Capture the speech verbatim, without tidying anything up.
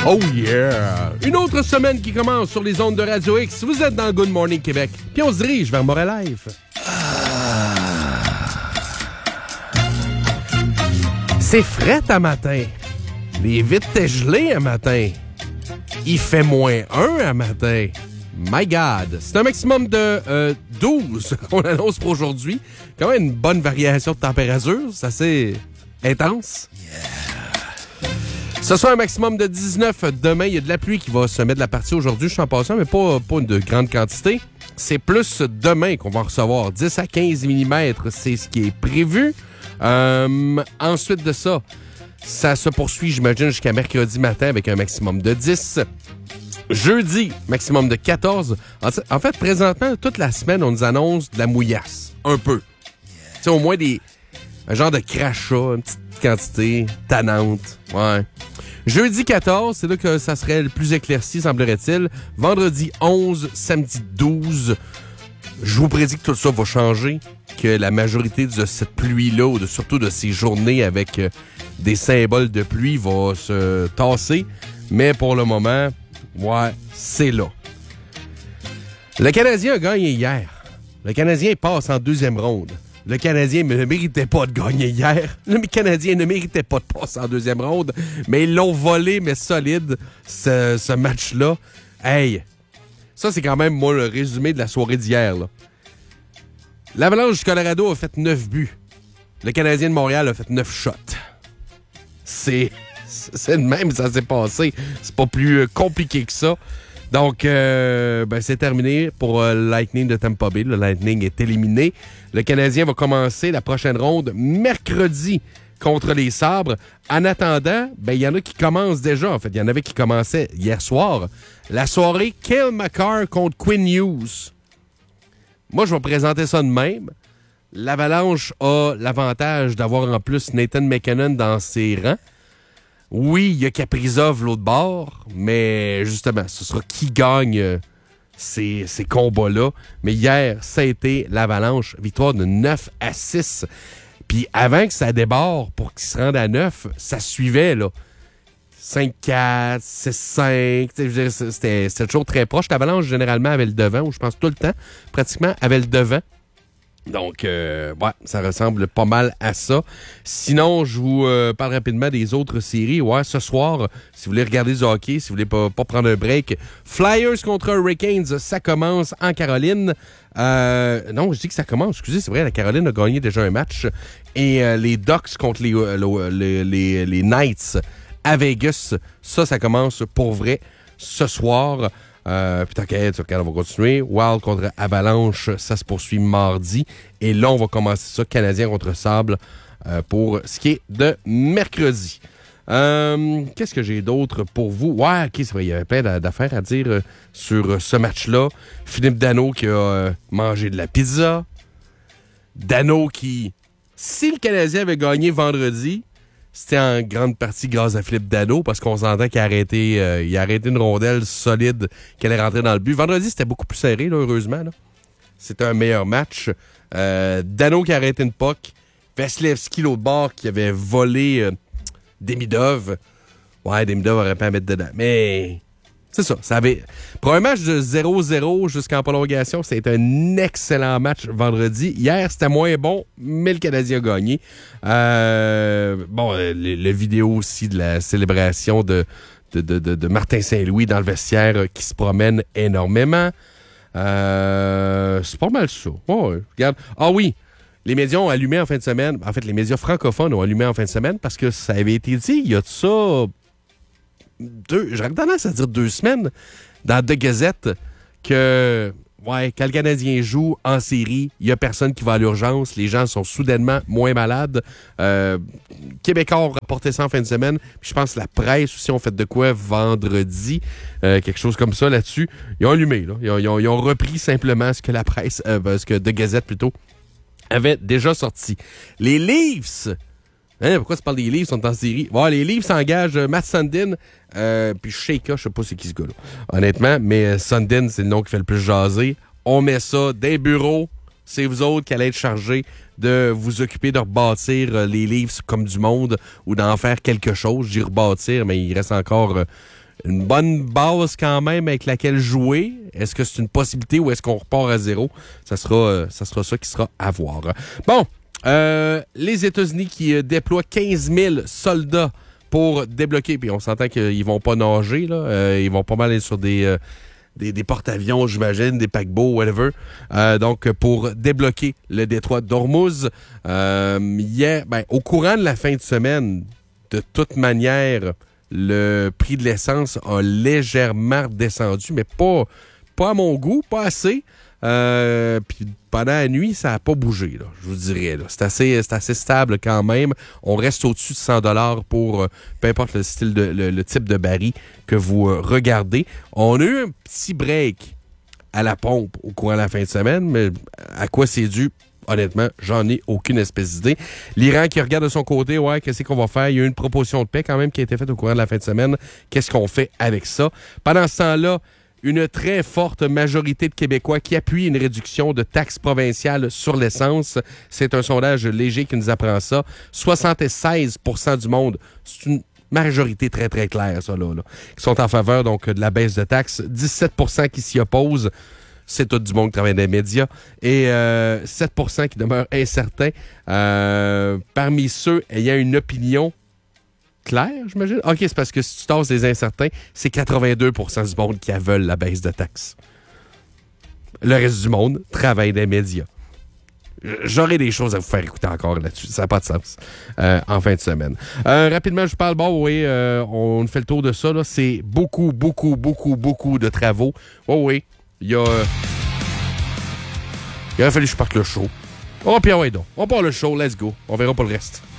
Oh yeah! Une autre semaine qui commence sur les ondes de Radio X. Vous êtes dans Good Morning Québec. Puis on se dirige vers Montréal Live. C'est frais à matin. Les vitres étaient gelées à matin. Il fait moins un à matin. My God! C'est un maximum de euh, douze qu'on annonce pour aujourd'hui. Quand même une bonne variation de température. C'est assez intense. Yeah! Ce sera un maximum de dix-neuf demain. Il y a de la pluie qui va se mettre de la partie aujourd'hui, je suis en passant, mais pas, pas de grande quantité. C'est plus demain qu'on va recevoir. dix à quinze millimètres, c'est ce qui est prévu. Euh, ensuite de ça, ça se poursuit, j'imagine, jusqu'à mercredi matin avec un maximum de dix. Jeudi, maximum de quatorze. En fait, présentement, toute la semaine, on nous annonce de la mouillasse. Un peu. Tu sais, au moins des... un genre de crachat, une petite quantité tannante. Ouais. Jeudi quatorze, c'est là que ça serait le plus éclairci, semblerait-il. Vendredi onze, samedi douze. Je vous prédis que tout ça va changer, que la majorité de cette pluie-là, ou de, surtout de ces journées avec euh, des symboles de pluie, va se tasser. Mais pour le moment, ouais, c'est là. Le Canadien a gagné hier. Le Canadien passe en deuxième ronde. Le Canadien ne méritait pas de gagner hier. Le Canadien ne méritait pas de passer en deuxième ronde. Mais ils l'ont volé, mais solide, ce, ce match-là. Hey! Ça, c'est quand même, moi, le résumé de la soirée d'hier, là. L'Avalanche du Colorado a fait neuf buts. Le Canadien de Montréal a fait neuf shots. C'est... C'est de même, ça s'est passé. C'est pas plus compliqué que ça. Donc, euh, ben, c'est terminé pour euh, le Lightning de Tampa Bay. Le Lightning est éliminé. Le Canadien va commencer la prochaine ronde mercredi contre les Sabres. En attendant, ben, il y en a qui commencent déjà. En fait, il y en avait qui commençaient hier soir. La soirée Cale Makar contre Quinn Hughes. Moi, je vais présenter ça de même. L'Avalanche a l'avantage d'avoir en plus Nathan McKinnon dans ses rangs. Oui, il y a Kaprizov l'autre bord, mais justement, ce sera qui gagne euh, ces, ces combats-là. Mais hier, ça a été l'Avalanche, victoire de neuf à six. Puis avant que ça déborde pour qu'ils se rendent à neuf, ça suivait, là. cinq quatre, six cinq. C'était, c'était toujours très proche. L'Avalanche, généralement, avait le devant, ou je pense tout le temps, pratiquement, avait le devant. Donc, euh, ouais, ça ressemble pas mal à ça. Sinon, je vous euh, parle rapidement des autres séries. Ouais, ce soir, si vous voulez regarder du hockey, si vous voulez pas, pas prendre un break, Flyers contre Hurricanes, ça commence en Caroline. Euh, non, je dis que ça commence. Excusez, c'est vrai, la Caroline a gagné déjà un match. Et euh, les Ducks contre les, euh, les, les, les Knights à Vegas, ça, ça commence pour vrai ce soir. Euh, puis t'inquiète, on va continuer. Wild contre Avalanche, ça se poursuit mardi. Et là, on va commencer ça, Canadien contre Sable, euh, pour ce qui est de mercredi. Euh, qu'est-ce que j'ai d'autre pour vous? Ouais, OK, c'est vrai, il y avait plein d'affaires à dire euh, sur euh, ce match-là. Philippe Danault qui a euh, mangé de la pizza. Danault qui, si le Canadien avait gagné vendredi, c'était en grande partie grâce à Philippe Danault, parce qu'on s'entend qu'il a arrêté, euh, il a arrêté une rondelle solide qu'elle est rentrée dans le but. Vendredi, c'était beaucoup plus serré, là, heureusement. Là. C'était un meilleur match. Euh, Danault qui a arrêté une puck. Vasilevski, l'autre bord, qui avait volé euh, Demidov. Ouais, Demidov aurait pu en mettre dedans. Mais c'est ça. ça avait... Pour un match de zéro zéro jusqu'en prolongation, c'était un excellent match vendredi. Hier, c'était moins bon, mais le Canadien a gagné. Euh, bon, le, le vidéo aussi de la célébration de, de, de, de, de Martin Saint-Louis dans le vestiaire euh, qui se promène énormément. Euh, c'est pas mal ça. Oh, regarde. Ah oui, les médias ont allumé en fin de semaine. En fait, les médias francophones ont allumé en fin de semaine parce que ça avait été dit, il y a de ça... Deux, j'aurais tendance à dire deux semaines dans The Gazette que ouais, quand le Canadien joue en série, il n'y a personne qui va à l'urgence. Les gens sont soudainement moins malades. Euh, Québécois ont rapporté ça en fin de semaine. Puis je pense que la presse aussi ont fait de quoi vendredi. Euh, quelque chose comme ça là-dessus. Ils ont allumé. Là. Ils, ont, ils, ont, ils ont repris simplement ce que la presse, euh, ce que The Gazette plutôt, avait déjà sorti. Les Leafs... Hein, pourquoi tu parles des Leafs, sont en série? Voilà, les Leafs s'engagent euh, Matt Sundin, euh, puis Sheika, je sais pas c'est qui ce gars-là, honnêtement, mais euh, Sundin, c'est le nom qui fait le plus jaser. On met ça des bureaux, c'est vous autres qui allez être chargés de vous occuper de rebâtir euh, les Leafs comme du monde ou d'en faire quelque chose. Je dis rebâtir, mais il reste encore euh, une bonne base quand même avec laquelle jouer. Est-ce que c'est une possibilité ou est-ce qu'on repart à zéro? Ça sera, euh, ça sera ça qui sera à voir. Bon, euh, les États-Unis qui euh, déploient quinze mille soldats pour débloquer, puis on s'entend qu'ils vont pas nager, là. Euh, ils vont pas mal aller sur des... Euh, Des, des porte-avions, j'imagine, des paquebots, whatever. Euh, donc, pour débloquer le détroit d'Ormuz, euh, hier, ben, au courant de la fin de semaine, de toute manière, le prix de l'essence a légèrement descendu, mais pas, pas à mon goût, pas assez. Euh, puis pendant la nuit, ça n'a pas bougé, là, je vous dirais. Là. C'est assez, c'est assez stable quand même. On reste au-dessus de cent dollars pour euh, peu importe le style de le, le type de baril que vous euh, regardez. On a eu un petit break à la pompe au courant de la fin de semaine, mais à quoi c'est dû? Honnêtement, j'en ai aucune espèce d'idée. L'Iran qui regarde de son côté, ouais, qu'est-ce qu'on va faire? Il y a eu une proposition de paix quand même qui a été faite au courant de la fin de semaine. Qu'est-ce qu'on fait avec ça? Pendant ce temps-là, une très forte majorité de Québécois qui appuient une réduction de taxes provinciales sur l'essence. C'est un sondage léger qui nous apprend ça. soixante-seize pour cent du monde, c'est une majorité très, très claire, ça, là, là, qui sont en faveur donc de la baisse de taxes. dix-sept pour cent qui s'y opposent. C'est tout du monde qui travaille dans les médias. Et euh, sept pour cent qui demeurent incertains. Euh, parmi ceux ayant une opinion claire, j'imagine. OK, c'est parce que si tu tasses des incertains, c'est quatre-vingt-deux pour cent du monde qui veulent la baisse de taxes. Le reste du monde travaille dans les médias. J'aurai des choses à vous faire écouter encore là-dessus. Ça n'a pas de sens. Euh, en fin de semaine. Euh, rapidement, je vous parle. Bon, oui, euh, on fait le tour de ça. Là. C'est beaucoup, beaucoup, beaucoup, beaucoup de travaux. Oh oui, il y a... Euh, il aurait fallu que je parte le show. Oh, puis ah ouais, donc. On part le show. Let's go. On verra pas le reste.